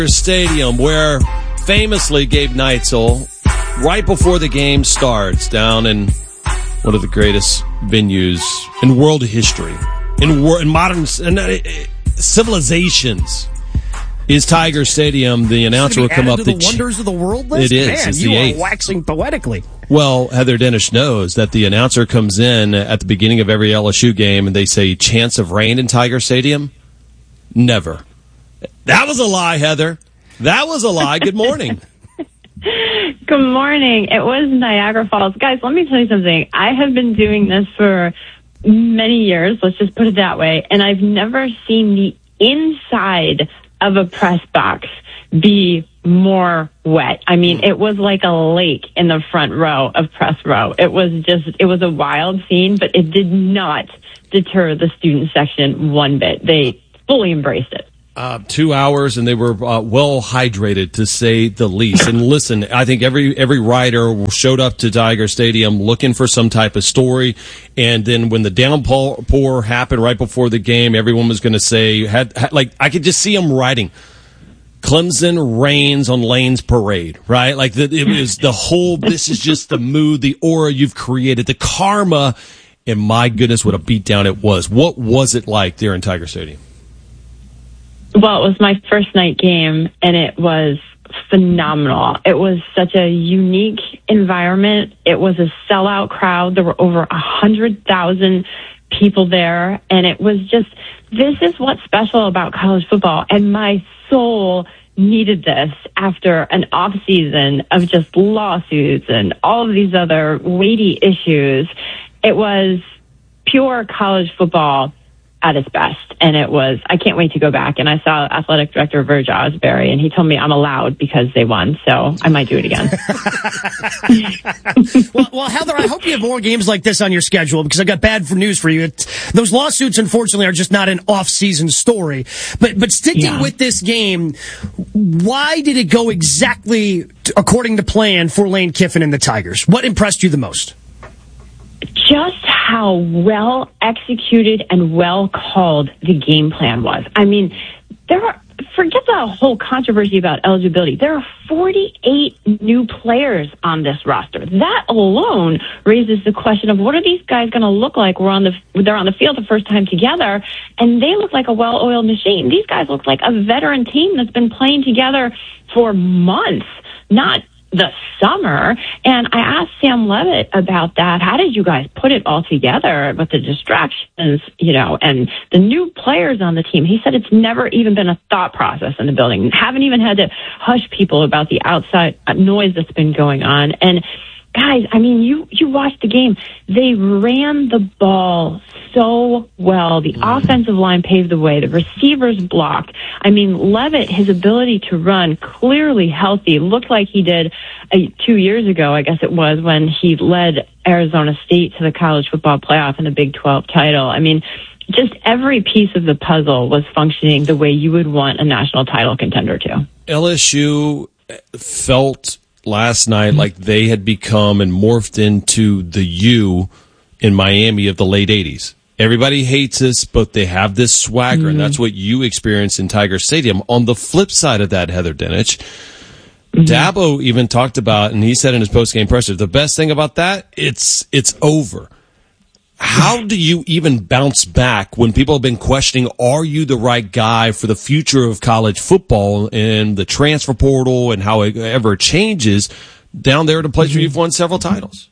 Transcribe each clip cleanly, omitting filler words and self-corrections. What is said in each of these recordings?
Stadium, where famously Gabe Neitzel, right before the game starts, down in one of the greatest venues in world history, in modern civilizations, is Tiger Stadium. The announcer will come up. The wonders of the world list? It is. Man, it's you the are eighth. waxing poetically. Well, Heather Dennis knows that the announcer comes in at the beginning of every LSU game and they say, chance of rain in Tiger Stadium? Never. That was a lie, Heather. That was a lie. Good morning. Good morning. It was Niagara Falls. Guys, let me tell you something. I have been doing this for many years, let's just put it that way, and I've never seen the inside of a press box be more wet. I mean, it was like a lake in the front row of press row. It was a wild scene, but it did not deter the student section one bit. They fully embraced it. 2 hours, and they were well hydrated, to say the least. And listen, I think every writer showed up to Tiger Stadium looking for some type of story. And then when the downpour happened right before the game, everyone was going to say, like, I could just see them writing, Clemson rains on Lane's parade, right? Like, it was the whole, this is just the mood, the aura you've created, the karma. And my goodness, what a beatdown it was. What was it like there in Tiger Stadium? Well, it was my first night game, and it was phenomenal. It was such a unique environment. It was a sellout crowd. There were over 100,000 people there, and it was just, this is what's special about college football, and my soul needed this after an off season of just lawsuits and all of these other weighty issues. It was pure college football at its best. And it was, I can't wait to go back. And I saw athletic director Verge Osbury, and he told me I'm allowed because they won. So I might do it again. well, Heather, I hope you have more games like this on your schedule, because I got bad news for you. Those lawsuits, unfortunately, are just not an off-season story. But sticking with this game, why did it go exactly according to plan for Lane Kiffin and the Tigers? What impressed you the most? Just how well executed and well called the game plan was. I mean, forget the whole controversy about eligibility. There are 48 new players on this roster. That alone raises the question of, what are these guys going to look like? They're on the field the first time together, and they look like a well-oiled machine. These guys look like a veteran team that's been playing together for months, not the summer. And I asked Sam Levitt about that. How did you guys put it all together with the distractions, and the new players on the team? He said it's never even been a thought process in the building. Haven't even had to hush people about the outside noise that's been going on. And guys, I mean, you watched the game. They ran the ball so well. The offensive line paved the way. The receivers blocked. I mean, Levitt, his ability to run, clearly healthy, looked like he did 2 years ago, I guess it was, when he led Arizona State to the college football playoff and the Big 12 title. I mean, just every piece of the puzzle was functioning the way you would want a national title contender to. LSU felt last night like they had become and morphed into the U in Miami of the late 80s. Everybody hates us, but they have this swagger, and that's what you experienced in Tiger Stadium. On the flip side of that, Heather Dinich, Dabo even talked about, and he said in his post-game presser, the best thing about that, it's over. How do you even bounce back when people have been questioning, are you the right guy for the future of college football and the transfer portal and how it ever changes down there at a place where you've won several titles?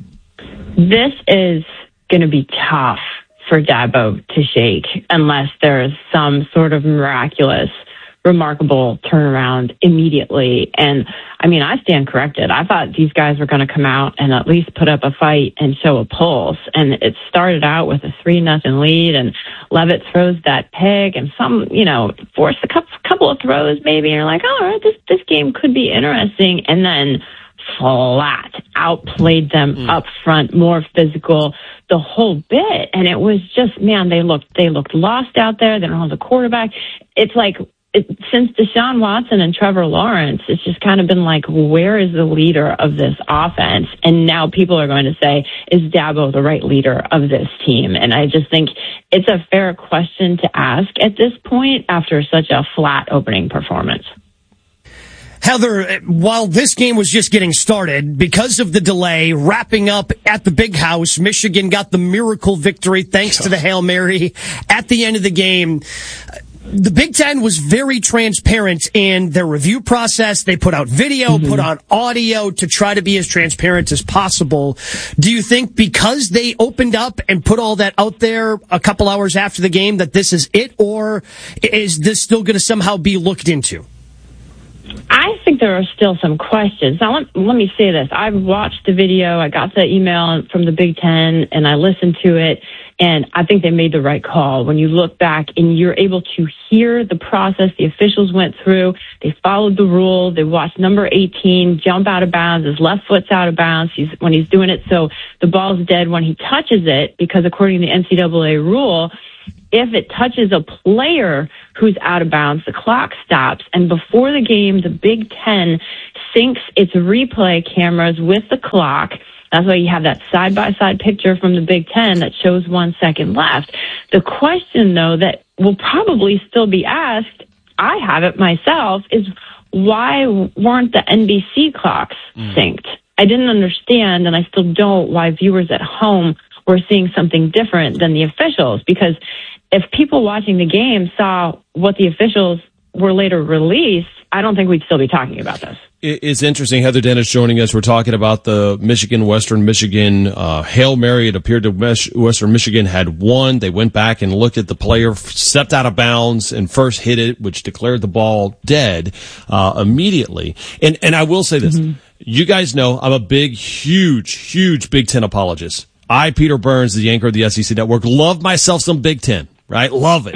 This is going to be tough for Dabo to shake unless there's some sort of miraculous, remarkable turnaround immediately. And I mean, I stand corrected. I thought these guys were going to come out and at least put up a fight and show a pulse. And it started out with a 3-0 lead, and Levitt throws that pick and forced a couple of throws maybe. And you're like, all right, this game could be interesting. And then flat outplayed them up front, more physical, the whole bit. And it was just, man, they looked lost out there. They don't have the quarterback. It's like, since Deshaun Watson and Trevor Lawrence, it's just kind of been like, where is the leader of this offense? And now people are going to say, is Dabo the right leader of this team? And I just think it's a fair question to ask at this point after such a flat opening performance. Heather, while this game was just getting started, because of the delay, wrapping up at the Big House, Michigan got the miracle victory thanks to the Hail Mary at the end of the game. The Big Ten was very transparent in their review process. They put out video, put on audio to try to be as transparent as possible. Do you think because they opened up and put all that out there a couple hours after the game that this is it, or is this still going to somehow be looked into? I think there are still some questions. Now, let me say this. I've watched the video. I got the email from the Big Ten, and I listened to it. And I think they made the right call. When you look back and you're able to hear the process the officials went through, they followed the rule. They watched number 18 jump out of bounds. His left foot's out of bounds when he's doing it. So the ball's dead when he touches it, because according to the NCAA rule, if it touches a player who's out of bounds, the clock stops. And before the game, the Big Ten syncs its replay cameras with the clock. That's why you have that side-by-side picture from the Big Ten that shows 1 second left. The question, though, that will probably still be asked, I have it myself, is why weren't the NBC clocks synced? I didn't understand, and I still don't, why viewers at home were seeing something different than the officials. Because if people watching the game saw what the officials were later released, I don't think we'd still be talking about this. It's interesting. Heather Dennis joining us. We're talking about the Western Michigan Hail Mary. It appeared to Western Michigan had won. They went back and looked at the player, stepped out of bounds and first hit it, which declared the ball dead immediately. And I will say this. You guys know I'm a huge Big Ten apologist. I, Peter Burns, the anchor of the SEC Network, love myself some Big Ten, right? Love it.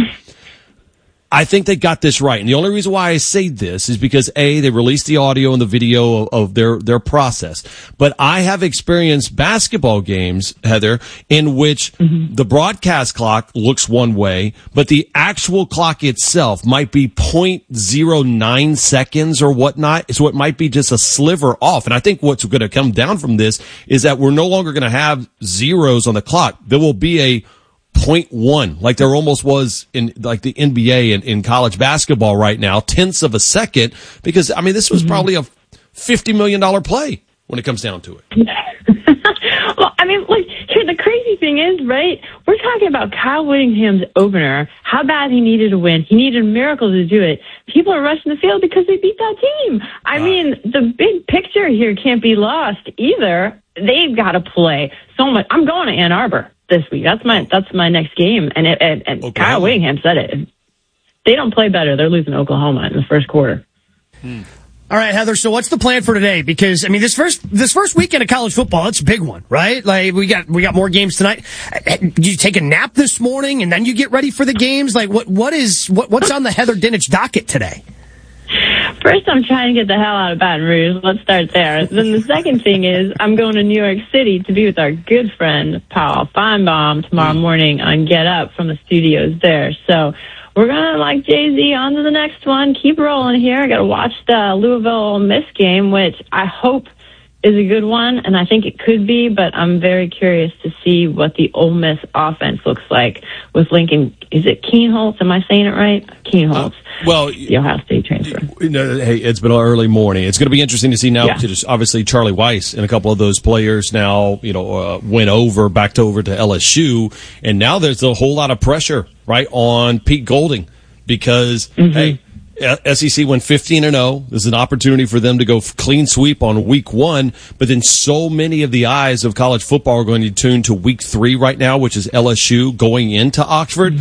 I think they got this right. And the only reason why I say this is because, A, they released the audio and the video of their process. But I have experienced basketball games, Heather, in which the broadcast clock looks one way, but the actual clock itself might be 0.09 seconds or whatnot. So it might be just a sliver off. And I think what's going to come down from this is that we're no longer going to have zeros on the clock. There will be a 0.1, like there almost was in like the NBA and in college basketball right now, tenths of a second, because I mean this was probably a $50 million play when it comes down to it. Well, I mean, like, here the crazy thing is, right? We're talking about Kyle Whittingham's opener, how bad he needed to win. He needed a miracle to do it. People are rushing the field because they beat that team. I mean, the big picture here can't be lost either. They've got to play so much. I'm going to Ann Arbor this week. That's my next game. And Kyle Whittingham said it. If they don't play better, they're losing Oklahoma in the first quarter. All right, Heather, so what's the plan for today? Because, I mean, this first weekend of college football, it's a big one, right? Like, we got more games tonight. Did you take a nap this morning and then you get ready for the games? Like, what's on the Heather Dinich docket today? First, I'm trying to get the hell out of Baton Rouge. Let's start there. Then the second thing is I'm going to New York City to be with our good friend, Paul Feinbaum, tomorrow morning on Get Up from the studios there. So we're going to, like Jay-Z, on to the next one. Keep rolling here. I got to watch the Louisville Ole Miss game, which I hope is a good one, and I think it could be, but I'm very curious to see what the Ole Miss offense looks like with Lincoln. Is it Kienholz? Am I saying it right? Kienholz. The Ohio State transfer. Hey, it's been an early morning. It's going to be interesting to see now. Just obviously, Charlie Weiss and a couple of those players now, went back over to LSU, and now there's a whole lot of pressure, right, on Pete Golding because, hey, SEC went 15-0. There's an opportunity for them to go clean sweep on week 1, but then so many of the eyes of college football are going to tune to week 3 right now, which is LSU going into Oxford.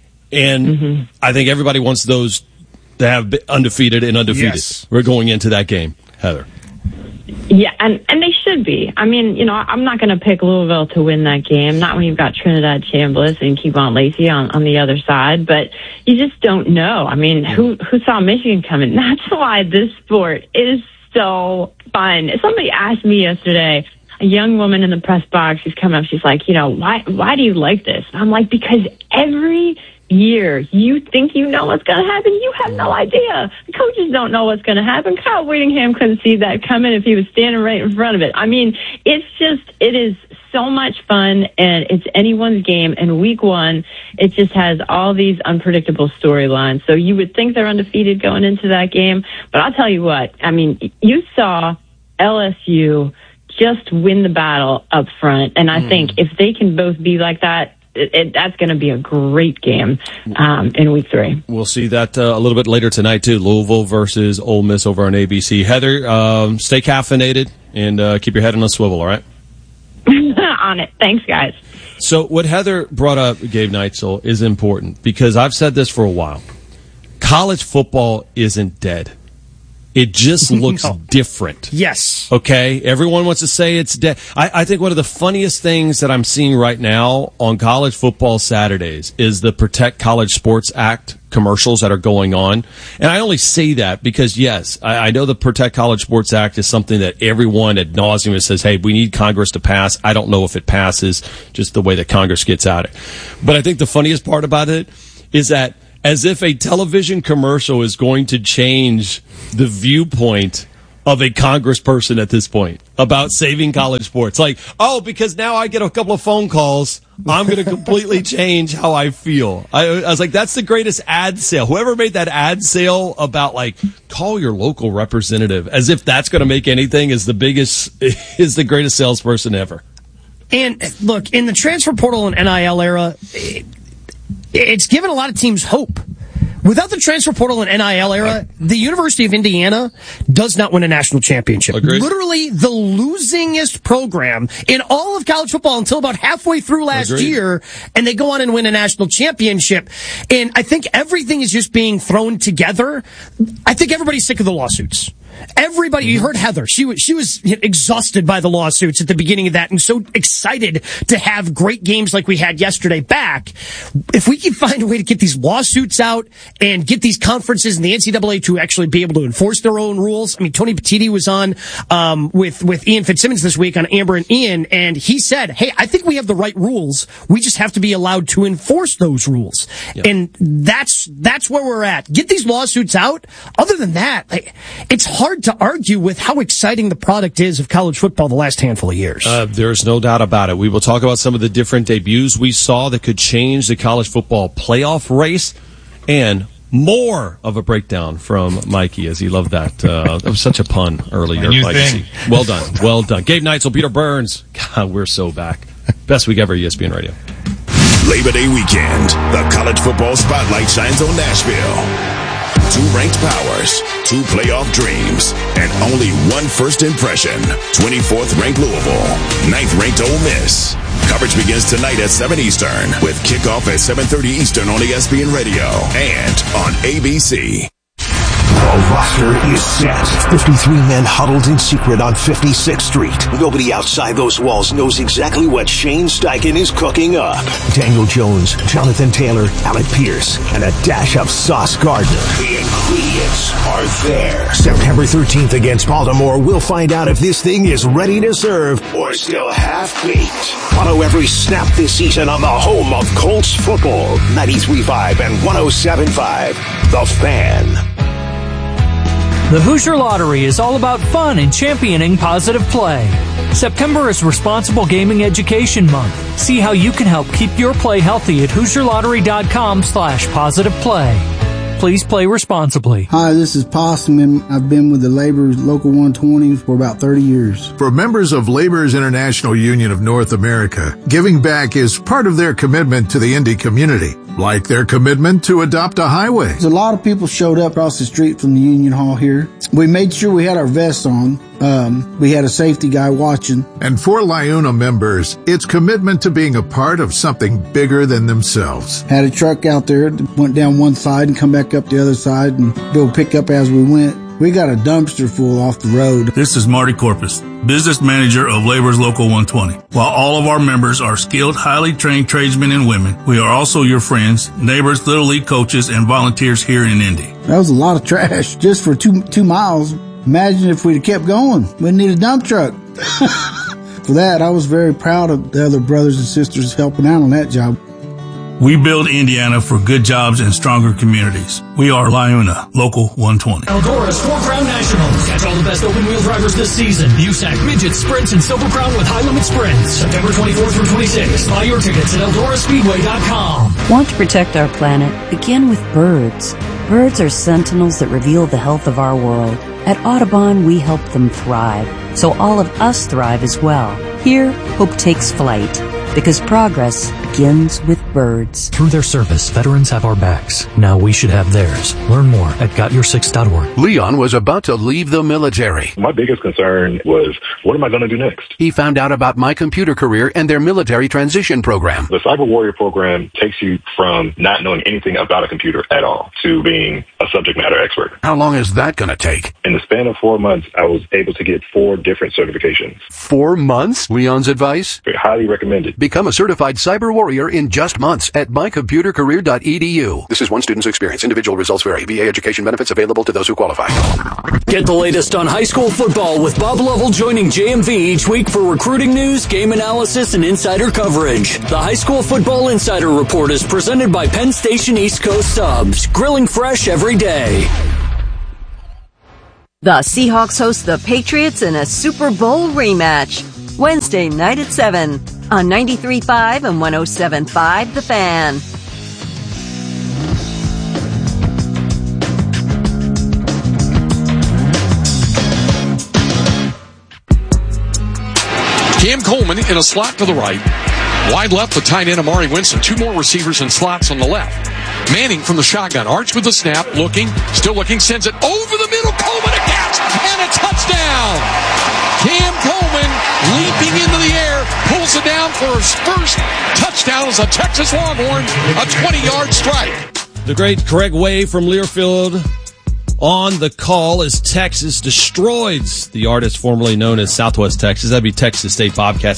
And I think everybody wants those to have undefeated and undefeated. Yes. We're going into that game, Heather. Yeah, and they should be. I mean, I'm not going to pick Louisville to win that game, not when you've got Trinidad Chambliss and Kevon Lacey on the other side, but you just don't know. I mean, who saw Michigan coming? That's why this sport is so fun. Somebody asked me yesterday, a young woman in the press box, she's coming up, she's like, why do you like this? And I'm like, because every year, you think you know what's going to happen. You have no idea. The coaches don't know what's going to happen. Kyle Whittingham couldn't see that coming if he was standing right in front of it. I mean, it is so much fun, and it's anyone's game. And week one, it just has all these unpredictable storylines. So you would think they're undefeated going into that game. But I'll tell you what, I mean, you saw LSU just win the battle up front. And I think if they can both be like that, that's going to be a great game in week 3. We'll see that a little bit later tonight, too. Louisville versus Ole Miss over on ABC. Heather, stay caffeinated and keep your head on a swivel, all right? On it. Thanks, guys. So what Heather brought up, Gabe Neitzel, is important because I've said this for a while. College football isn't dead. It just looks different. Yes. Okay? Everyone wants to say it's dead. I think one of the funniest things that I'm seeing right now on college football Saturdays is the Protect College Sports Act commercials that are going on. And I only say that because, yes, I know the Protect College Sports Act is something that everyone ad nauseum says, hey, we need Congress to pass. I don't know if it passes, just the way that Congress gets at it. But I think the funniest part about it is that as if a television commercial is going to change the viewpoint of a congressperson at this point about saving college sports. Like, oh, because now I get a couple of phone calls, I'm going to completely change how I feel. I was like, that's the greatest ad sale. Whoever made that ad sale about, like, call your local representative, as if that's going to make anything, is the greatest salesperson ever. And, look, in the transfer portal and NIL era, it's given a lot of teams hope. Without the transfer portal and NIL era, the University of Indiana does not win a national championship. Agreed. Literally the losingest program in all of college football until about halfway through last year, and they go on and win a national championship. And I think everything is just being thrown together. I think everybody's sick of the lawsuits. Everybody, you heard Heather. She was exhausted by the lawsuits at the beginning of that and so excited to have great games like we had yesterday back. If we can find a way to get these lawsuits out and get these conferences and the NCAA to actually be able to enforce their own rules. I mean, Tony Petitti was on with Ian Fitzsimmons this week on Amber and Ian, and he said, hey, I think we have the right rules. We just have to be allowed to enforce those rules. Yep. And that's where we're at. Get these lawsuits out. Other than that, it's hard to argue with how exciting the product is of college football the last handful of years. There's no doubt about it. We will talk about some of the different debuts we saw that could change the college football playoff race, and more of a breakdown from Mikey, as he loved that. That was such a pun earlier. Well done. Well done. Gabe Neitzel, Peter Burns. God, we're so back. Best week ever, ESPN Radio. Labor Day weekend, the college football spotlight shines on Nashville. 2 ranked powers, 2 playoff dreams, and only 1 first impression. 24th ranked Louisville, 9th ranked Ole Miss. Coverage begins tonight at 7 Eastern with kickoff at 7:30 Eastern on ESPN Radio and on ABC. The roster is set. 53 men huddled in secret on 56th Street. Nobody outside those walls knows exactly what Shane Steichen is cooking up. Daniel Jones, Jonathan Taylor, Alec Pierce, and a dash of Sauce Gardner. The ingredients are there. September 13th against Baltimore, we'll find out if this thing is ready to serve or still half-baked. Follow every snap this season on the home of Colts football. 93.5 and 107.5. The Fan. The Hoosier Lottery is all about fun and championing positive play. September is Responsible Gaming Education Month. See how you can help keep your play healthy at HoosierLottery.com/positiveplay. Please play responsibly. Hi, this is Possum, and I've been with the Laborers Local 120 for about 30 years. For members of Laborers International Union of North America, giving back is part of their commitment to the Indy community, like their commitment to adopt a highway. A lot of people showed up across the street from the Union Hall here. We made sure we had our vests on. We had a safety guy watching. And for LIUNA members, it's commitment to being a part of something bigger than themselves. Had a truck out there that went down one side and come back up the other side and be able to pick up as we went. We got a dumpster full off the road. This is Marty Corpus, business manager of Laborers Local 120. While all of our members are skilled, highly trained tradesmen and women, we are also your friends, neighbors, Little League coaches, and volunteers here in Indy. That was a lot of trash just for two miles. Imagine if we'd have kept going. We'd need a dump truck. For that, I was very proud of the other brothers and sisters helping out on that job. We build Indiana for good jobs and stronger communities. We are LIUNA, Local 120. Eldora's 4 Crown Nationals. Catch all the best open-wheel drivers this season. USAC, Midgets, Sprints, and Silver Crown with high-limit sprints. September 24th through 26th. Buy your tickets at EldoraSpeedway.com. Want to protect our planet? Begin with birds. Birds are sentinels that reveal the health of our world. At Audubon, we help them thrive, so all of us thrive as well. Here, hope takes flight, because progress begins with birds. Through their service, veterans have our backs. Now we should have theirs. Learn more at GotYour6.org. Leon was about to leave the military. My biggest concern was, what am I going to do next? He found out about My Computer Career and their military transition program. The Cyber Warrior program takes you from not knowing anything about a computer at all to being a subject matter expert. How long is that going to take? In the span of 4 months, I was able to get 4 different certifications. 4 months? Leon's advice? Highly recommended. Become a certified cyber warrior in just months at mycomputercareer.edu. This is one student's experience. Individual results vary. VA education benefits available to those who qualify. Get the latest on high school football with Bob Lovell joining JMV each week for recruiting news, game analysis, and insider coverage. The High School Football Insider Report is presented by Penn Station East Coast Subs, grilling fresh every day. The Seahawks host the Patriots in a Super Bowl rematch. Wednesday night at 7 on 93.5 and 107.5 The Fan. Cam Coleman in a slot to the right. Wide left, the tight end Amari Winston. 2 more receivers in slots on the left. Manning from the shotgun. Arch with the snap. Still looking. Sends it over the middle. Coleman a catch and a touchdown. Cam Coleman leaping into the air. Pulls it down for his first touchdown as a Texas Longhorn. A 20-yard strike. The great Craig Way from Learfield on the call as Texas destroys the artist formerly known as Southwest Texas. That'd be Texas State Bobcats,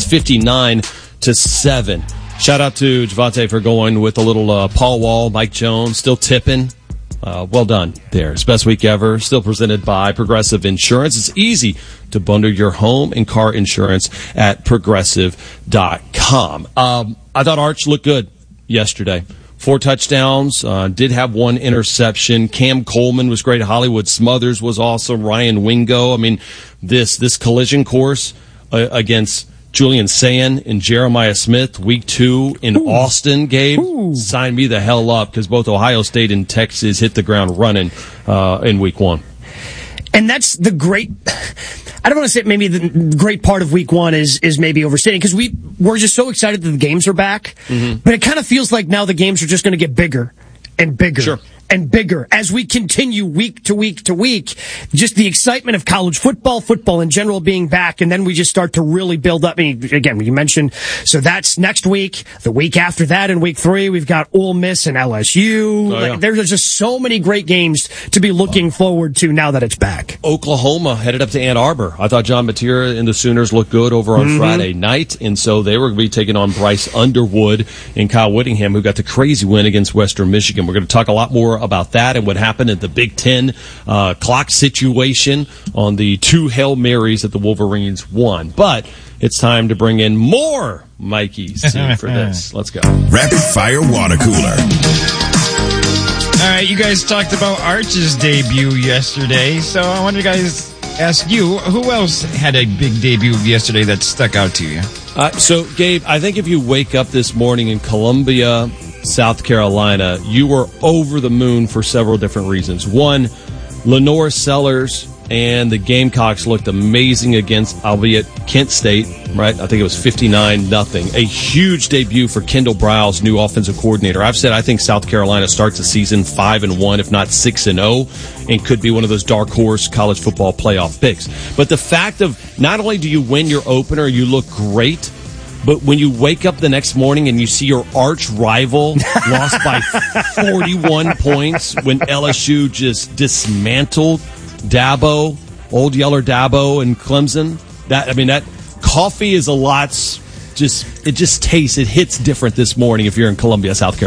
59-7. Shout out to Javante for going with a little Paul Wall, Mike Jones, still tipping. Well done there. It's best week ever. Still presented by Progressive Insurance. It's easy to bundle your home and car insurance at Progressive.com. I thought Arch looked good yesterday. 4 touchdowns, did have 1 interception. Cam Coleman was great. Hollywood Smothers was awesome. Ryan Wingo. I mean, this collision course against Julian Sand and Jeremiah Smith, week 2 in Austin, Gabe, signed me the hell up because both Ohio State and Texas hit the ground running in week 1. And that's the great, I don't want to say maybe the great part of week 1 is maybe overstating because we're just so excited that the games are back. Mm-hmm. But it kind of feels like now the games are just going to get bigger and bigger. Sure. And bigger as we continue week to week to week. Just the excitement of college football in general being back, and then we just start to really build up. I mean, again, you mentioned, so that's next week. The week after that, in week 3, we've got Ole Miss and LSU. Oh, yeah. There's just so many great games to be looking forward to now that it's back. Oklahoma headed up to Ann Arbor. I thought John Matera and the Sooners looked good over on Friday night, and so they were going to be taking on Bryce Underwood and Kyle Whittingham, who got the crazy win against Western Michigan. We're going to talk a lot more about that and what happened at the Big Ten clock situation on the 2 Hail Marys that the Wolverines won. But it's time to bring in more Mikey C for this. Let's go. Rapid Fire Water Cooler. All right, you guys talked about Arch's debut yesterday, so I wanted to guys ask you, who else had a big debut yesterday that stuck out to you? So, Gabe, I think if you wake up this morning in Columbia, South Carolina, you were over the moon for several different reasons. One, Lenore Sellers and the Gamecocks looked amazing against, albeit Kent State, right? I think it was 59-0. A huge debut for Kendall Briles, new offensive coordinator. I've said I think South Carolina starts the season 5-1, if not 6-0, and could be one of those dark horse college football playoff picks. But the fact of not only do you win your opener, you look great, but when you wake up the next morning and you see your arch rival lost by 41 points when LSU just dismantled Dabo, Old Yeller Dabo and Clemson, that coffee is a lot. It just tastes. It hits different this morning if you're in Columbia, South Carolina.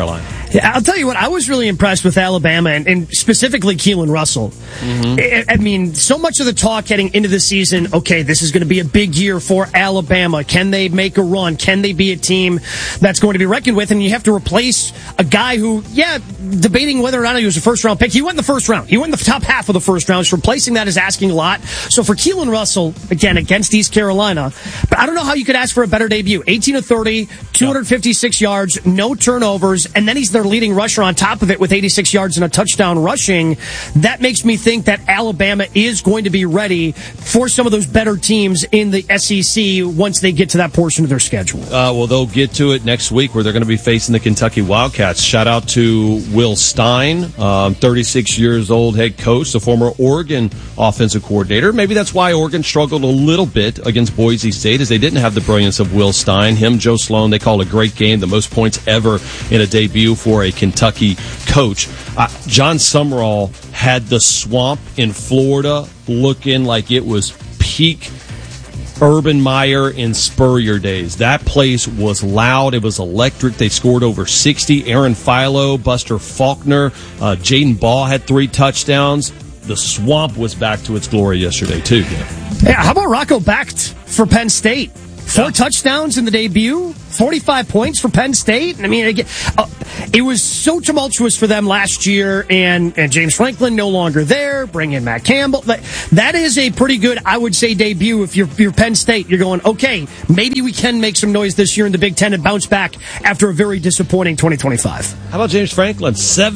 Yeah, I'll tell you what, I was really impressed with Alabama and specifically Keelan Russell. Mm-hmm. I mean, so much of the talk heading into the season, okay, this is going to be a big year for Alabama. Can they make a run? Can they be a team that's going to be reckoned with? And you have to replace a guy who, debating whether or not he was a first-round pick. He went in the first round. He went in the top half of the first round. So replacing that is asking a lot. So for Keelan Russell, again, against East Carolina, but I don't know how you could ask for a better debut. 18 of 30, 256 yards, no turnovers, and then he's their leading rusher on top of it with 86 yards and a touchdown rushing. That makes me think that Alabama is going to be ready for some of those better teams in the SEC once they get to that portion of their schedule. Well, they'll get to it next week where they're going to be facing the Kentucky Wildcats. Shout out to Will Stein, 36 years old head coach, the former Oregon offensive coordinator. Maybe that's why Oregon struggled a little bit against Boise State, as they didn't have the brilliance of Will Stein. Him, Joe Sloan, they call a great game, the most points ever in a debut for a Kentucky coach. John Summerall had the Swamp in Florida looking like it was peak Urban Meyer and Spurrier days. That place was loud. It was electric. They scored over 60. Aaron Philo, Buster Faulkner, Jaden Ball had 3 touchdowns. The Swamp was back to its glory yesterday, too. Yeah, how about Rocco Becht for Penn State? 4 touchdowns in the debut, 45 points for Penn State. I mean, it was so tumultuous for them last year, and James Franklin no longer there. Bring in Matt Campbell. That is a pretty good, I would say, debut. If you're Penn State, you're going, okay, maybe we can make some noise this year in the Big Ten and bounce back after a very disappointing 2025. How about James Franklin?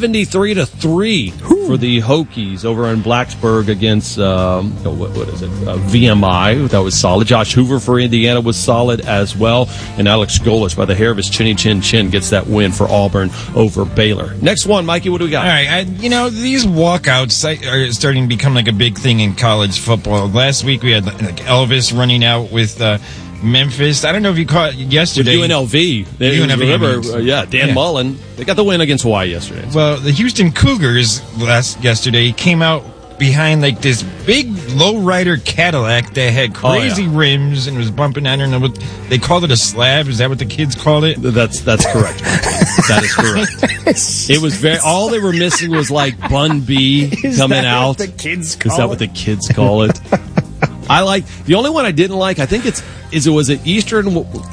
73-3 for the Hokies over in Blacksburg against what is it? VMI. That was solid. Josh Hoover for Indiana was solid as well, and Alex Golesh by the hair of his chinny chin gets that win for Auburn over Baylor. Next one, Mikey, what do we got? All right, these walkouts are starting to become like a big thing in college football. Last week we had like Elvis running out with Memphis. I don't know if you caught it yesterday. With UNLV. Dan Mullen. They got the win against Hawaii yesterday. Well, the Houston Cougars yesterday came out behind like this big lowrider Cadillac that had crazy rims and was bumping. I don't know what they called it, a slab. Is that what the kids called it? That's correct. That is correct. It was all they were missing was like Bun B coming out. The kids call Is that what the kids call it? I like the only one I didn't like. I think was it Eastern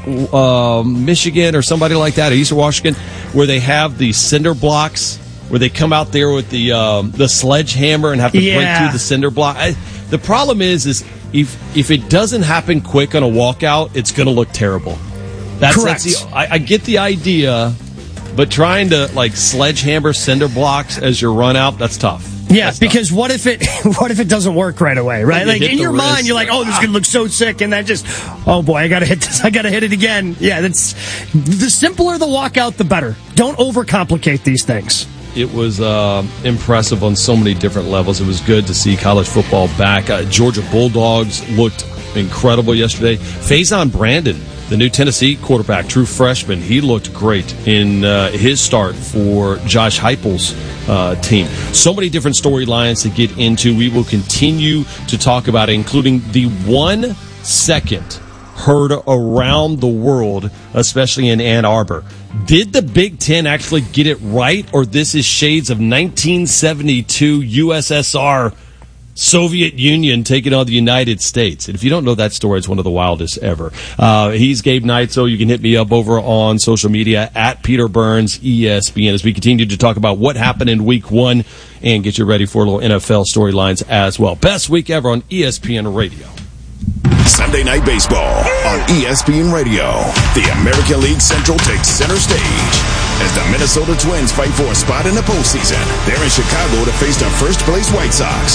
Michigan or somebody like that, or Eastern Washington, where they have the cinder blocks. Where they come out there with the sledgehammer and have to break through the cinder block. The problem is if it doesn't happen quick on a walkout, it's going to look terrible. Correct. I get the idea, but trying to like sledgehammer cinder blocks as your run out, that's tough. Yeah, because what if it doesn't work right away, right? Like in your mind, you're like, oh, this is gonna look so sick, and then just, oh boy, I gotta hit this, I gotta hit it again. Yeah, that's the simpler the walkout, the better. Don't overcomplicate these things. It was impressive on so many different levels. It was good to see college football back. Georgia Bulldogs looked incredible yesterday. Faison Brandon, the new Tennessee quarterback, true freshman, he looked great in his start for Josh Heupel's team. So many different storylines to get into. We will continue to talk about it, including the 1 second heard around the world, especially in Ann Arbor. Did the Big Ten actually get it right, or this is shades of 1972 USSR Soviet Union taking on the United States? And if you don't know that story, it's one of the wildest ever. He's Gabe Neitzel. You can hit me up over on social media at Peter Burns ESPN as we continue to talk about what happened in Week 1 and get you ready for a little NFL storylines as well. Best week ever on ESPN Radio. Sunday Night Baseball on ESPN Radio. The American League Central takes center stage as the Minnesota Twins fight for a spot in the postseason. They're in Chicago to face the first-place White Sox.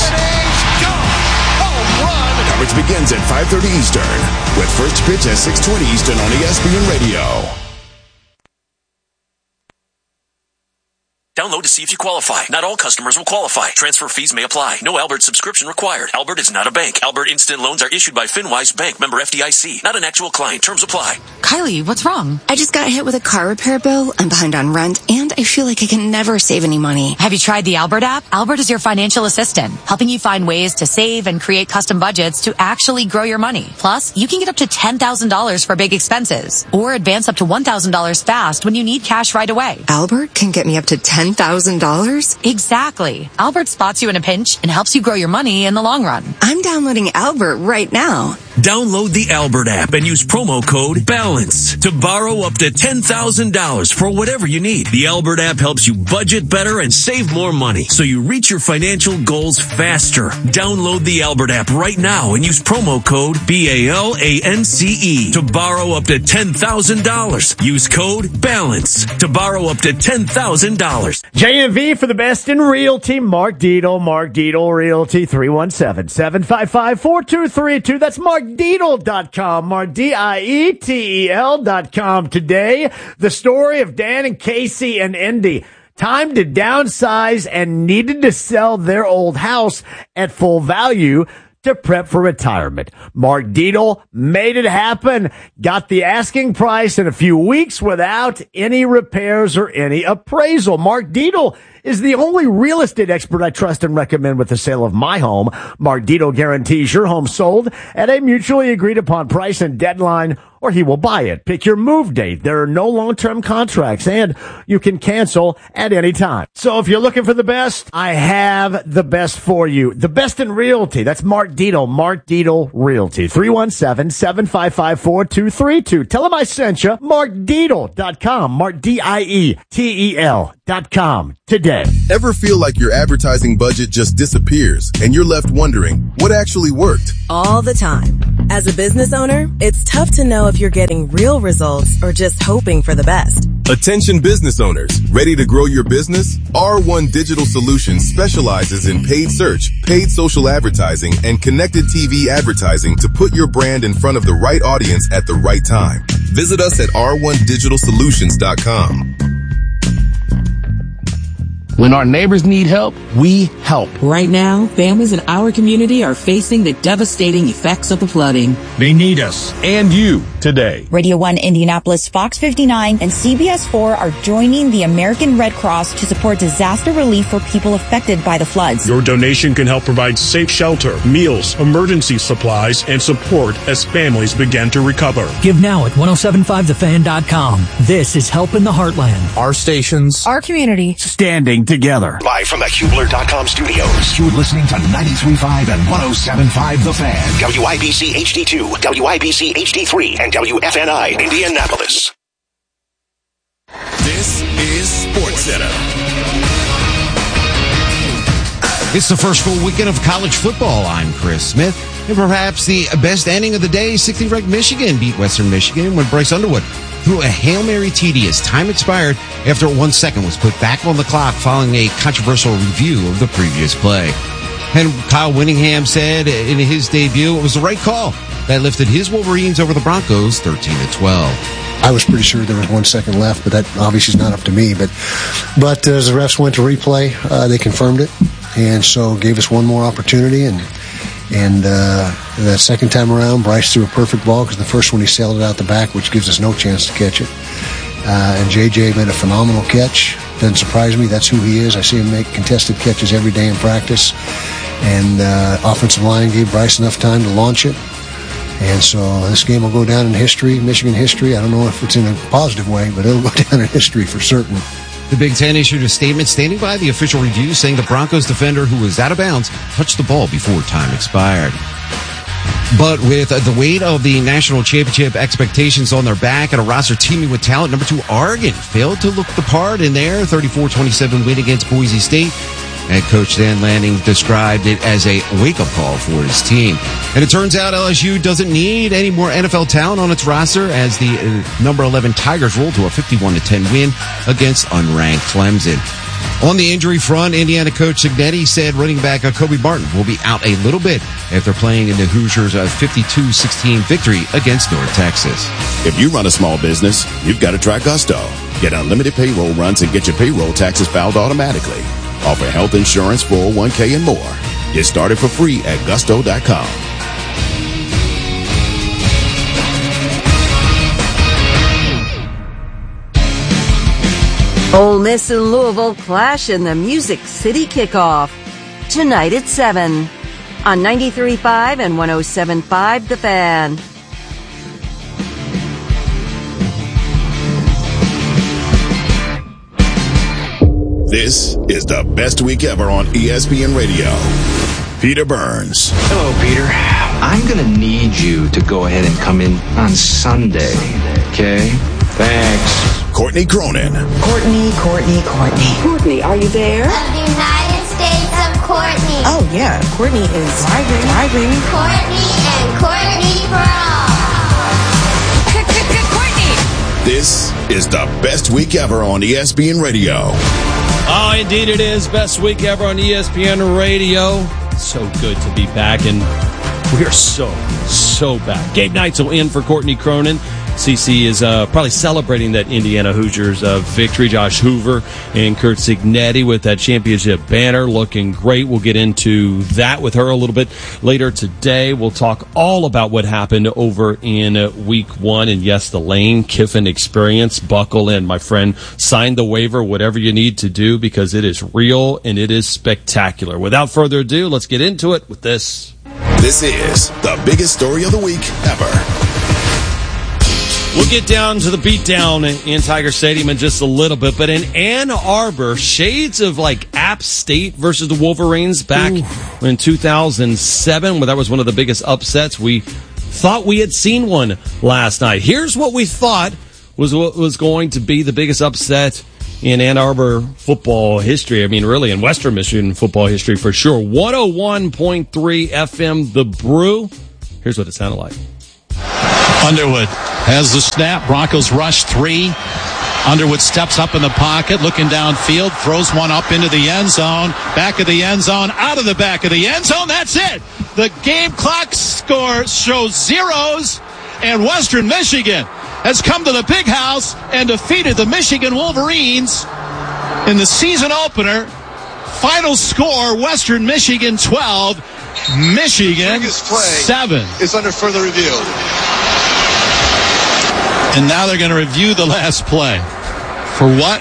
Coverage begins at 5:30 Eastern with first pitch at 6:20 Eastern on ESPN Radio. Download to see if you qualify. Not all customers will qualify. Transfer fees may apply. No Albert subscription required. Albert is not a bank. Albert Instant Loans are issued by FinWise Bank, member FDIC. Not an actual client. Terms apply. Kylie, what's wrong? I just got hit with a car repair bill. I'm behind on rent, and I feel like I can never save any money. Have you tried the Albert app? Albert is your financial assistant, helping you find ways to save and create custom budgets to actually grow your money. Plus, you can get up to $10,000 for big expenses, or advance up to $1,000 fast when you need cash right away. Albert can get me up to $10,000? Exactly. Albert spots you in a pinch and helps you grow your money in the long run. I'm downloading Albert right now. Download the Albert app and use promo code BALANCE to borrow up to $10,000 for whatever you need. The Albert app helps you budget better and save more money so you reach your financial goals faster. Download the Albert app right now and use promo code BALANCE to borrow up to $10,000. Use code BALANCE to borrow up to $10,000. JMV for the best in realty. Mark Dietel, Realty, 317-755-4232. That's markdietel.com, MarkDietel.com. Today, the story of Dan and Casey and Indy. Time to downsize and needed to sell their old house at full value to prep for retirement. Mark Dietel made it happen, got the asking price in a few weeks without any repairs or any appraisal. Mark Dietel is the only real estate expert I trust and recommend with the sale of my home. Mark Dietel guarantees your home sold at a mutually agreed upon price and deadline, or he will buy it. Pick your move date. There are no long-term contracts, and you can cancel at any time. So if you're looking for the best, I have the best for you. The best in realty. That's Mark Dietel. Mark Dietel Realty. 317-755-4232. Tell him I sent you. MarkDietel.com. MarkDietel.com. Today. Ever feel like your advertising budget just disappears and you're left wondering what actually worked? All the time. As a business owner, it's tough to know if you're getting real results or just hoping for the best. Attention business owners, ready to grow your business? R1 Digital Solutions specializes in paid search, paid social advertising, and connected TV advertising to put your brand in front of the right audience at the right time. Visit us at r1digitalsolutions.com. When our neighbors need help, we help. Right now, families in our community are facing the devastating effects of the flooding. They need us and you today. Radio 1 Indianapolis, Fox 59, and CBS 4 are joining the American Red Cross to support disaster relief for people affected by the floods. Your donation can help provide safe shelter, meals, emergency supplies, and support as families begin to recover. Give now at 1075thefan.com. This is Help in the Heartland. Our stations, our community, standing together. Live from the Hubler.com studios, you're listening to 93.5 and 107.5 The Fan. WIBC HD2, WIBC HD3, and WFNI Indianapolis. This is SportsCenter. It's the first full weekend of college football. I'm Chris Smith. And perhaps the best ending of the day, 16th ranked Michigan beat Western Michigan when Bryce Underwood threw a Hail Mary TD as time expired after 1 second was put back on the clock following a controversial review of the previous play. And Kyle Whittingham said in his debut it was the right call that lifted his Wolverines over the Broncos 13-12. I was pretty sure there was 1 second left, but that obviously is not up to me. But as the refs went to replay, they confirmed it, and so gave us one more opportunity. And that second time around, Bryce threw a perfect ball because the first one he sailed it out the back, which gives us no chance to catch it. And JJ made a phenomenal catch. Doesn't surprise me. That's who he is. I see him make contested catches every day in practice. And offensive line gave Bryce enough time to launch it. And so this game will go down in history, Michigan history. I don't know if it's in a positive way, but it'll go down in history for certain. The Big Ten issued a statement standing by the official review, saying the Broncos defender who was out of bounds touched the ball before time expired. But with the weight of the national championship expectations on their back and a roster teeming with talent, number 2 Oregon failed to look the part in their 34-27 win against Boise State. Head coach Dan Lanning described it as a wake-up call for his team. And it turns out LSU doesn't need any more NFL talent on its roster as the number 11 Tigers rolled to a 51-10 win against unranked Clemson. On the injury front, Indiana coach Cignetti said running back Kobe Martin will be out a little bit after playing in the Hoosiers' 52-16 victory against North Texas. If you run a small business, you've got to try Gusto. Get unlimited payroll runs and get your payroll taxes filed automatically. Offer health insurance, 401k, and more. Get started for free at gusto.com. Ole Miss and Louisville clash in the Music City kickoff. Tonight at 7 on 93.5 and 107.5 The Fan. This is the best week ever on ESPN Radio. Peter Burns. Hello, Peter. I'm going to need you to go ahead and come in on Sunday, okay? Thanks. Courtney Cronin. Courtney, are you there? Of the United States of Courtney. Oh, yeah. Courtney is driving. Courtney and Courtney Braun. Courtney! This is the best week ever on ESPN Radio. Oh, indeed it is. Best week ever on ESPN Radio. So good to be back, and we are so back. Gabe Neitzel in for Courtney Cronin. CC is probably celebrating that Indiana Hoosiers victory. Josh Hoover and Kurt Signetti with that championship banner looking great. We'll get into that with her a little bit later today. We'll talk all about what happened over in week 1. And yes, the Lane Kiffin experience. Buckle in, my friend. Sign the waiver, whatever you need to do, because it is real and it is spectacular. Without further ado, let's get into it with this. This is the biggest story of the week ever. We'll get down to the beatdown in Tiger Stadium in just a little bit, but in Ann Arbor, shades of like App State versus the Wolverines back in 2007, where that was one of the biggest upsets. We thought we had seen one last night. Here's what we thought was going to be the biggest upset in Ann Arbor football history. I mean, really in Western Michigan football history for sure. 101.3 FM, The Brew. Here's what it sounded like. Underwood has the snap. Broncos rush 3. Underwood steps up in the pocket, looking downfield, throws one up into the end zone, back of the end zone, out of the back of the end zone. That's it. The game clock score shows zeros, and Western Michigan has come to the big house and defeated the Michigan Wolverines in the season opener. Final score, Western Michigan 12, Michigan 7. Is under further review. And now they're going to review the last play. For what?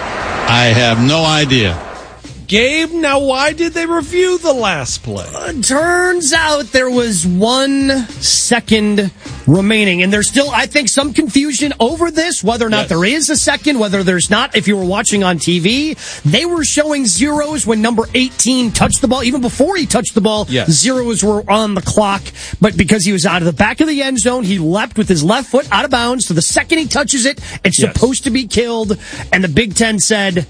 I have no idea. Gabe, now why did they review the last play? Turns out there was 1 second remaining, and there's still, I think, some confusion over this, whether or not there is a second, whether there's not. If you were watching on TV, they were showing zeros when number 18 touched the ball. Even before he touched the ball, zeros were on the clock. But because he was out of the back of the end zone, he leapt with his left foot out of bounds. So the second he touches it, it's supposed to be killed. And the Big Ten said,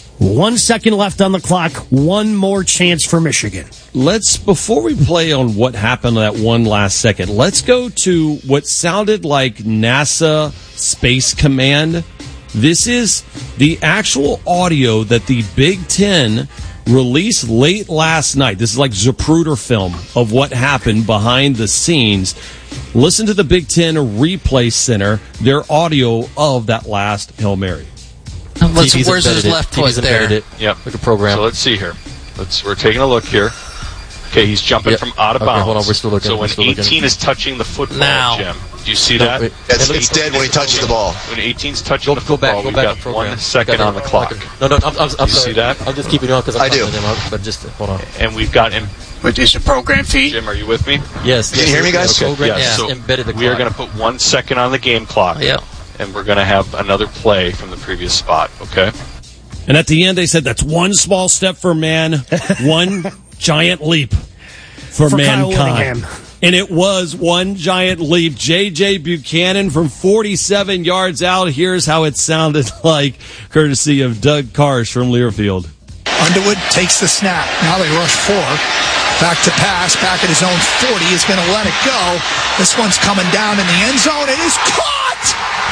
1 second left on the clock. One more chance for Michigan. Before we play on what happened that one last second, let's go to what sounded like NASA Space Command. This is the actual audio that the Big Ten released late last night. This is like Zapruder film of what happened behind the scenes. Listen to the Big Ten Replay Center, their audio of that last Hail Mary. Where's his left foot there? Yep. Like a program. So let's see here. We're taking a look here. Okay, he's jumping from out of bounds. Hold on, we're still looking. So when 18 is touching the football, Jim, do you see that? It's dead when he touches the ball. When 18's touching the football, we've got 1 second on the clock. No, I'm sorry. See that? I'm just keeping you on because I do. But just hold on. And we've got him. But is the program feed? Jim, are you with me? Yes. Can you hear me, guys? Okay. Yeah. So embedded the clock. We are going to put 1 second on the game clock. Yeah. And we're going to have another play from the previous spot. Okay. And at the end, they said that's one small step for man, one giant leap for mankind. And it was one giant leap. J.J. Buchanan from 47 yards out. Here's how it sounded like, courtesy of Doug Karsh from Learfield. Underwood takes the snap. Now they rush 4. Back to pass. Back at his own 40. Is going to let it go. This one's coming down in the end zone. It is caught!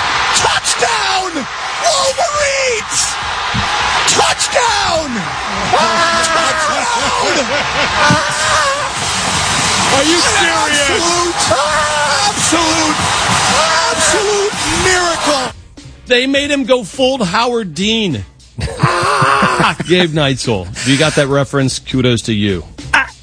Touchdown! Wolverines! Touchdown! Are you serious? Absolute miracle. They made him go full Howard Dean. Gabe Neitzel. You got that reference? Kudos to you.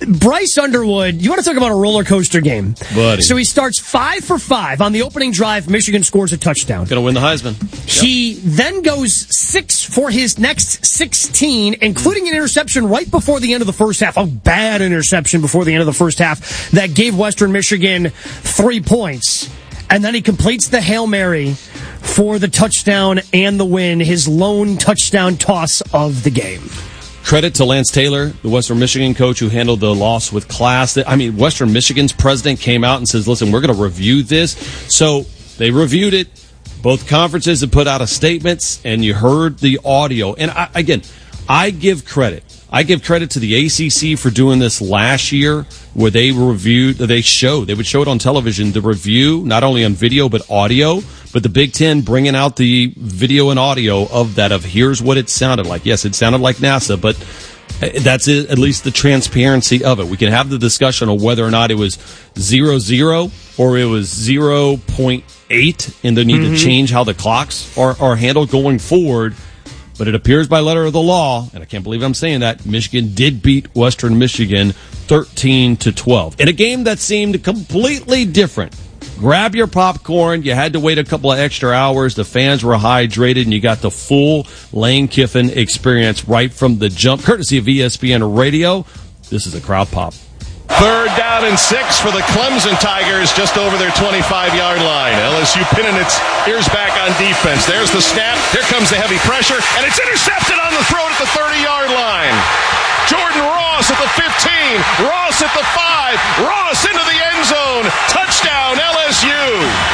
Bryce Underwood, you want to talk about a roller coaster game? Buddy. So he starts 5 for 5. On the opening drive, Michigan scores a touchdown. Going to win the Heisman. He then goes 6 for his next 16, including an interception right before the end of the first half. A bad interception before the end of the first half that gave Western Michigan 3 points. And then he completes the Hail Mary for the touchdown and the win, his lone touchdown toss of the game. Credit to Lance Taylor, the Western Michigan coach who handled the loss with class. I mean, Western Michigan's president came out and says, listen, we're going to review this. So they reviewed it. Both conferences have put out a statements, and you heard the audio. And I give credit. I give credit to the ACC for doing this last year where they reviewed, they would show it on television, the review, not only on video but audio, but the Big Ten bringing out the video and audio of that, of here's what it sounded like. Yes, it sounded like NASA, but that's it, at least the transparency of it. We can have the discussion of whether or not it was 0-0 or it was 0.8 and they need to change how the clocks are handled going forward. But it appears by letter of the law, and I can't believe I'm saying that, Michigan did beat Western Michigan 13-12 in a game that seemed completely different. Grab your popcorn. You had to wait a couple of extra hours. The fans were hydrated, and you got the full Lane Kiffin experience right from the jump, courtesy of ESPN Radio. This is a crowd pop. 3rd down and 6 for the Clemson Tigers just over their 25-yard line. LSU pinning its ears back on defense. There's the snap. Here comes the heavy pressure, and it's intercepted on the throw at the 30-yard line. Jordan Ross at the 15. Ross at the 5. Ross into the end zone. Touchdown, LSU.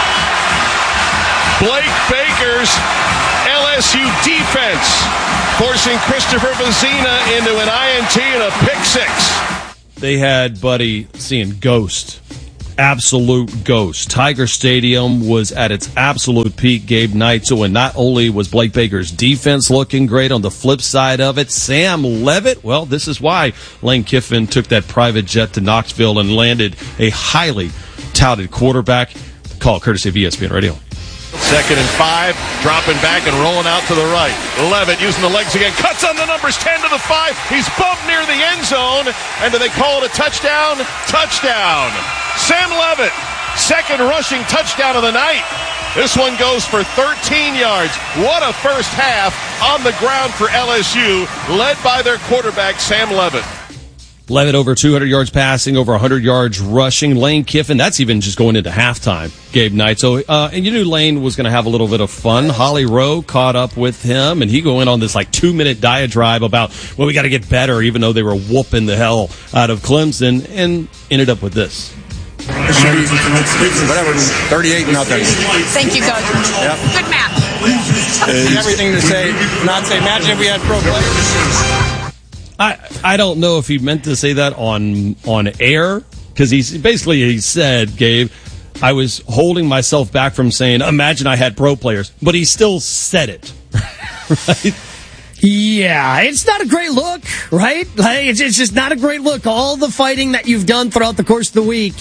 Blake Baker's LSU defense forcing Christopher Vazina into an INT and a pick 6. They had, buddy, seeing ghost. Absolute ghost. Tiger Stadium was at its absolute peak, Gabe Knight. So, and not only was Blake Baker's defense looking great, on the flip side of it, Sam Levitt, well, this is why Lane Kiffin took that private jet to Knoxville and landed a highly touted quarterback. Call courtesy of ESPN Radio. 2nd and 5, dropping back and rolling out to the right. Levitt using the legs again, cuts on the numbers, 10 to the 5. He's bumped near the end zone, and do they call it a touchdown? Touchdown. Sam Levitt, 2nd rushing touchdown of the night. This one goes for 13 yards. What a first half on the ground for LSU, led by their quarterback, Sam Levitt. Levitt over 200 yards passing, over 100 yards rushing. Lane Kiffin, that's even just going into halftime, Gabe Knight. So, and you knew Lane was going to have a little bit of fun. Holly Rowe caught up with him, and he went on this 2-minute diatribe about, well, we got to get better, even though they were whooping the hell out of Clemson, and ended up with this. Whatever, 38-0. Thank you, Coach. Yep. Good math. Everything to say, not say, imagine if we had pro players. I don't know if he meant to say that on air, because he said, Gabe, I was holding myself back from saying, imagine I had pro players, but he still said it, right? Yeah, it's not a great look, right? It's just not a great look. All the fighting that you've done throughout the course of the week,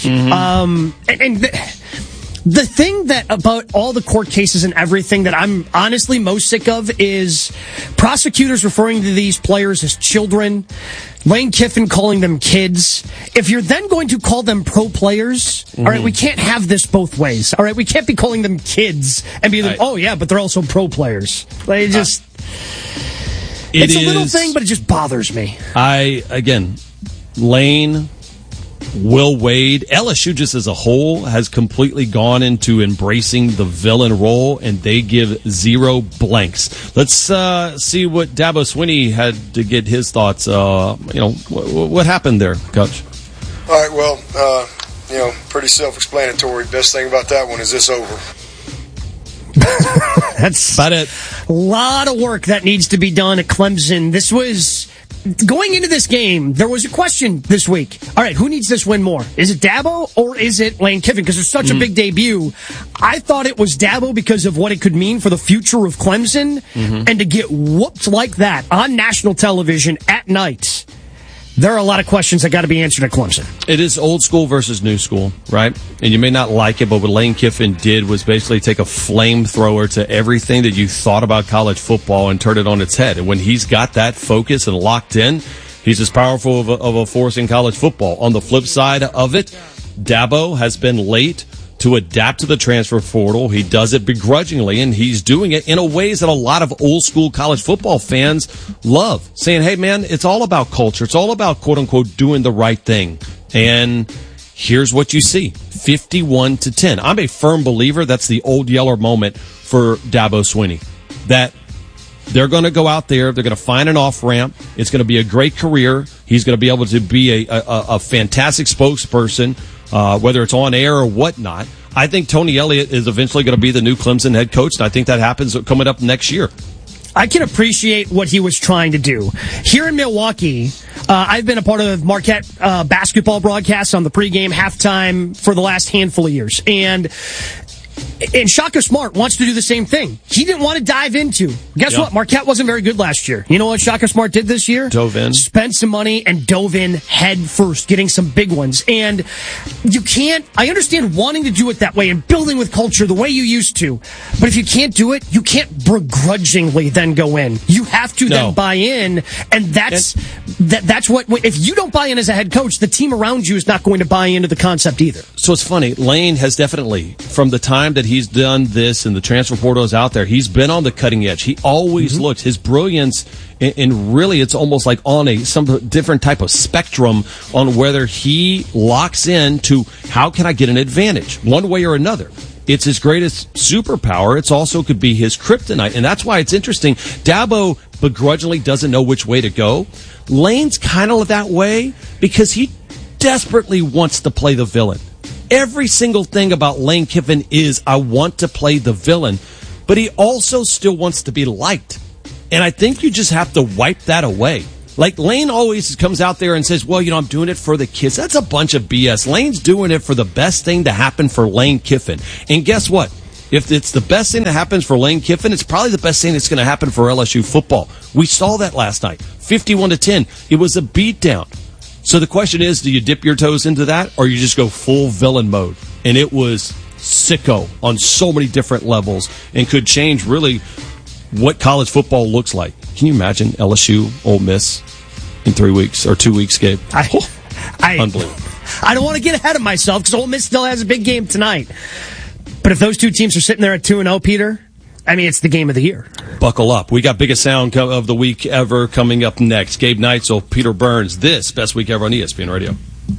the thing that about all the court cases and everything that I'm honestly most sick of is prosecutors referring to these players as children, Lane Kiffin calling them kids. If you're then going to call them pro players, all right, we can't have this both ways. All right, we can't be calling them kids and be like, oh yeah, but they're also pro players. Like, it's a little thing, but it just bothers me. Lane, Will Wade, LSU just as a whole has completely gone into embracing the villain role, and they give 0 blanks. Let's see what Dabo Swinney had to get his thoughts. What happened there, Coach? All right, well, pretty self-explanatory. Best thing about that one is it's over. That's about it. A lot of work that needs to be done at Clemson. This was... Going into this game, there was a question this week. All right, who needs this win more? Is it Dabo or is it Lane Kiffin? Because it's such a big debut. I thought it was Dabo because of what it could mean for the future of Clemson. And to get whooped like that on national television at night, there are a lot of questions that got to be answered at Clemson. It is old school versus new school, right? And you may not like it, but what Lane Kiffin did was basically take a flamethrower to everything that you thought about college football and turn it on its head. And when he's got that focus and locked in, He's as powerful of a force in college football. On the flip side of it, Dabo has been late to adapt to the transfer portal. He does it begrudgingly, and he's doing it in a ways that a lot of old school college football fans love, saying, hey, man, it's all about culture. It's all about, quote unquote, doing the right thing. And here's what you see, 51-10. I'm a firm believer that's the old Yeller moment for Dabo Swinney, that they're going to go out there, they're going to find an off-ramp, it's going to be a great career, he's going to be able to be a fantastic spokesperson, whether it's on air or whatnot. I think Tony Elliott is eventually going to be the new Clemson head coach, and I think that happens coming up next year. I can appreciate what he was trying to do. Here in Milwaukee, I've been a part of Marquette basketball broadcasts on the pregame, halftime for the last handful of years. And Shaka Smart wants to do the same thing. He didn't want to dive into. Guess what? Marquette wasn't very good last year. You know what Shaka Smart did this year? Dove in. Spent some money and dove in head first, getting some big ones. And you can't, I understand wanting to do it that way and building with culture the way you used to. But if you can't do it, you can't begrudgingly then go in. You have to then buy in. And that's what, if you don't buy in as a head coach, the team around you is not going to buy into the concept either. So it's funny. Lane has definitely, from the time that he's done this and the transfer portal is out there, he's been on the cutting edge. He always looked, his brilliance, and really it's almost like on some different type of spectrum on whether he locks in to how can I get an advantage one way or another. It's his greatest superpower. It's also could be his kryptonite. And that's why it's interesting. Dabo begrudgingly doesn't know which way to go. Lane's kind of that way because he desperately wants to play the villain. Every single thing about Lane Kiffin is, I want to play the villain, but he also still wants to be liked. And I think you just have to wipe that away. Like, Lane always comes out there and says, well, I'm doing it for the kids. That's a bunch of BS. Lane's doing it for the best thing to happen for Lane Kiffin. And guess what? If it's the best thing that happens for Lane Kiffin, it's probably the best thing that's going to happen for LSU football. We saw that last night. 51-10. It was a beatdown. So the question is, do you dip your toes into that, or you just go full villain mode? And it was sicko on so many different levels and could change really what college football looks like. Can you imagine LSU, Ole Miss in 3 weeks or 2 weeks, Gabe? Unbelievable. I don't want to get ahead of myself because Ole Miss still has a big game tonight. But if those two teams are sitting there at 2-0, Peter, I mean, it's the game of the year. Buckle up. We got biggest sound of the week ever coming up next. Gabe Neitzel, Peter Burns. This Best Week Ever on ESPN Radio.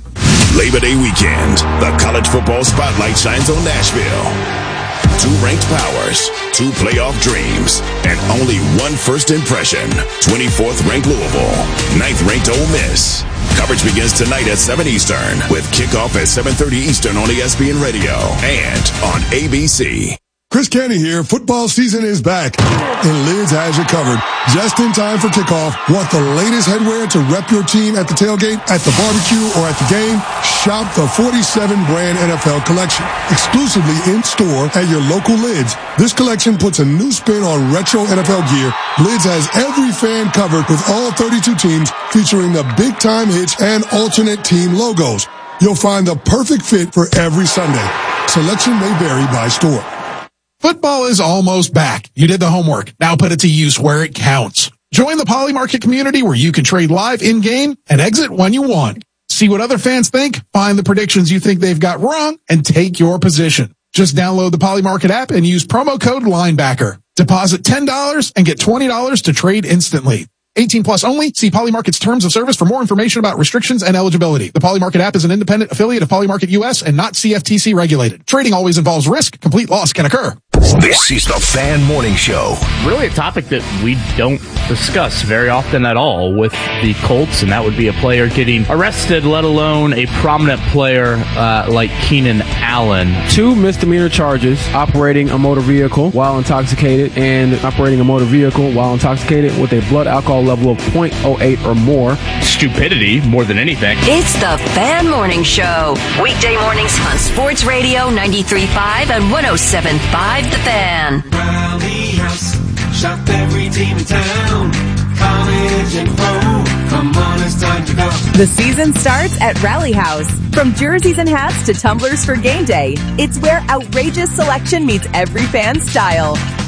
Labor Day weekend, the college football spotlight shines on Nashville. 2 ranked powers, 2 playoff dreams, and only 1 first impression. 24th ranked Louisville, 9th ranked Ole Miss. Coverage begins tonight at 7 Eastern with kickoff at 7:30 Eastern on ESPN Radio and on ABC. Chris Canty here. Football season is back, and Lids has you covered. Just in time for kickoff. Want the latest headwear to rep your team at the tailgate, at the barbecue, or at the game? Shop the 47-brand NFL collection, exclusively in-store at your local Lids. This collection puts a new spin on retro NFL gear. Lids has every fan covered with all 32 teams, featuring the big-time hits and alternate team logos. You'll find the perfect fit for every Sunday. Selection may vary by store. Football is almost back. You did the homework. Now put it to use where it counts. Join the Poly Market community where you can trade live in-game and exit when you want. See what other fans think, find the predictions you think they've got wrong, and take your position. Just download the Poly Market app and use promo code LINEBACKER. Deposit $10 and get $20 to trade instantly. 18 plus only. See Poly Market's terms of service for more information about restrictions and eligibility. The Poly Market app is an independent affiliate of Poly Market US and not CFTC regulated. Trading always involves risk. Complete loss can occur. This is the Fan Morning Show. Really a topic that we don't discuss very often at all with the Colts, and that would be a player getting arrested, let alone a prominent player like Keenan Allen. 2 misdemeanor charges, operating a motor vehicle while intoxicated and operating a motor vehicle while intoxicated with a blood alcohol level of 0.08 or more. Stupidity more than anything. It's the Fan Morning Show. Weekday mornings on Sports Radio 93.5 and 107.5 The Fan. Rally House, shop every team in town. College and pro, come on, it's time to go. The season starts at Rally House. From jerseys and hats to tumblers for game day, it's where outrageous selection meets every fan's style.